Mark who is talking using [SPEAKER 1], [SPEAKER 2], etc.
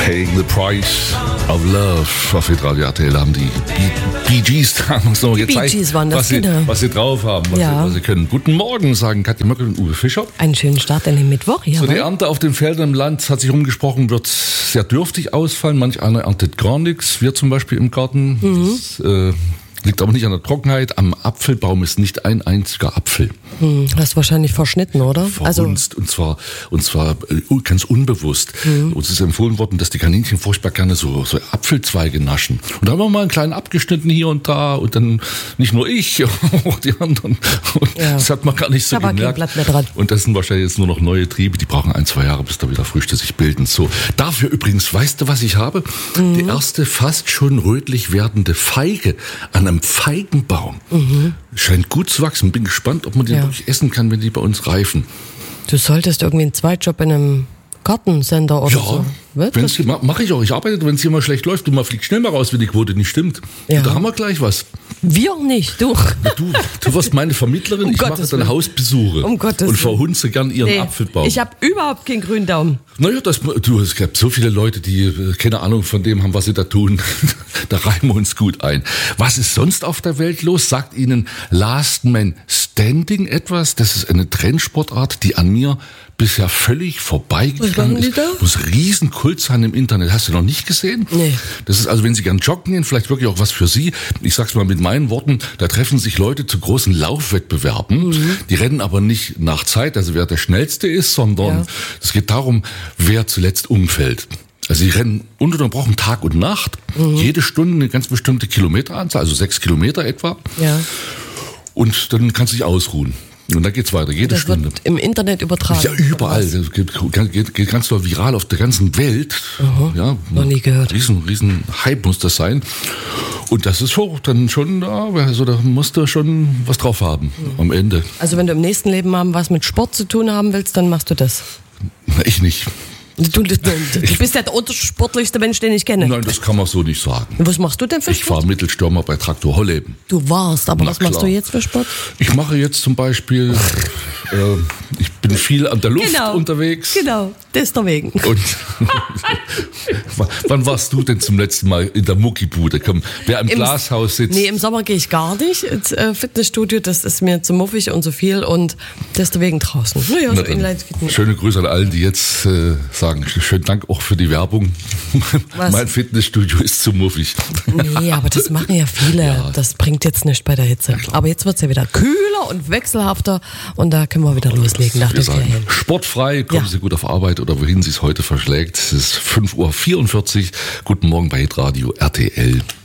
[SPEAKER 1] Paying the Price of Love. Auf Radio RTL haben die Bee Gees so gezeigt,
[SPEAKER 2] waren das,
[SPEAKER 1] was sie drauf haben, was sie können. Guten Morgen, sagen Katja Möckel und Uwe Fischer.
[SPEAKER 2] Einen schönen Start in den Mittwoch.
[SPEAKER 1] So, die Ernte auf den Feldern im Land, hat sich rumgesprochen, wird sehr dürftig ausfallen. Manch einer erntet gar nichts. Wir zum Beispiel im Garten. Das liegt aber nicht an der Trockenheit. Am Apfelbaum ist nicht ein einziger Apfel.
[SPEAKER 2] Hast du wahrscheinlich verschnitten, oder?
[SPEAKER 1] Verhunzt, und zwar ganz unbewusst. Uns ist empfohlen worden, dass die Kaninchen furchtbar gerne so Apfelzweige naschen. Und da haben wir mal einen kleinen abgeschnitten hier und da und dann nicht nur ich, auch die anderen. Und das hat man gar nicht so gemerkt. Und das sind wahrscheinlich jetzt nur noch neue Triebe, die brauchen 1-2 Jahre, bis da wieder Früchte sich bilden. So, dafür übrigens, weißt du, was ich habe? Die erste fast schon rötlich werdende Feige an einem Feigenbaum. Scheint gut zu wachsen. Bin gespannt, ob man den wirklich essen kann, wenn die bei uns reifen.
[SPEAKER 2] Du solltest irgendwie einen Zweitjob in einem Gartencenter oder so.
[SPEAKER 1] Mache ich auch. Ich arbeite, wenn es hier mal schlecht läuft, du fliegst schnell mal raus, wenn die Quote nicht stimmt. Ja. Da haben wir gleich was.
[SPEAKER 2] Wir nicht, du.
[SPEAKER 1] Du wirst meine Vermittlerin, ich mache dann Hausbesuche und verhunze gern ihren Apfelbaum.
[SPEAKER 2] Ich habe überhaupt keinen grünen Daumen.
[SPEAKER 1] Naja, es gibt so viele Leute, die keine Ahnung von dem haben, was sie da tun. Da reimen wir uns gut ein. Was ist sonst auf der Welt los? Sagt Ihnen Last Man Standing etwas? Das ist eine Trendsportart, die an mir bisher völlig vorbeigegangen ist. Muss Riesenkult sein im Internet. Hast du noch nicht gesehen?
[SPEAKER 2] Nee.
[SPEAKER 1] Das ist also, wenn Sie gern joggen gehen, vielleicht wirklich auch was für Sie. Ich sag's mal mit meinen Worten, da treffen sich Leute zu großen Laufwettbewerben. Die rennen aber nicht nach Zeit, also wer der Schnellste ist, sondern es geht darum, wer zuletzt umfällt. Also sie rennen ununterbrochen Tag und Nacht, jede Stunde eine ganz bestimmte Kilometeranzahl, also 6 Kilometer etwa. Ja. Und dann kannst du dich ausruhen. Und dann geht's weiter, jede Stunde.
[SPEAKER 2] Wird im Internet übertragen?
[SPEAKER 1] Ja, überall. Das geht ganz doll viral auf der ganzen Welt. Ja,
[SPEAKER 2] noch nie gehört.
[SPEAKER 1] Riesen Hype muss das sein. Und das ist dann schon, also da musst du schon was drauf haben am Ende.
[SPEAKER 2] Also wenn du im nächsten Leben mal was mit Sport zu tun haben willst, dann machst du das?
[SPEAKER 1] Na, ich nicht.
[SPEAKER 2] Du bist ja der untersportlichste Mensch, den ich kenne.
[SPEAKER 1] Nein, das kann man so nicht sagen.
[SPEAKER 2] Was machst du denn für Sport?
[SPEAKER 1] Ich fahre Mittelstürmer bei Traktor Holleben.
[SPEAKER 2] Du warst, aber was machst du jetzt für Sport?
[SPEAKER 1] Ich mache jetzt zum Beispiel, ich bin viel an der Luft unterwegs.
[SPEAKER 2] Genau, deswegen.
[SPEAKER 1] Und wann warst du denn zum letzten Mal in der Muckibude? Komm, wer im Glashaus sitzt.
[SPEAKER 2] Nee, im Sommer gehe ich gar nicht ins Fitnessstudio, das ist mir zu muffig und zu viel und deswegen draußen. Naja, so Inline-Fitness.
[SPEAKER 1] Schöne Grüße an allen, die jetzt sagen, schönen Dank auch für die Werbung. Mein Fitnessstudio ist zu muffig.
[SPEAKER 2] Nee, aber das machen ja viele. Ja. Das bringt jetzt nichts bei der Hitze. Ja, aber jetzt wird es ja wieder kühler und wechselhafter und da können wir wieder loslegen nach den Ferien.
[SPEAKER 1] Sportfrei, kommen Sie gut auf Arbeit oder wohin Sie es heute verschlägt. Es ist 5:44 Uhr. Guten Morgen bei Hitradio RTL.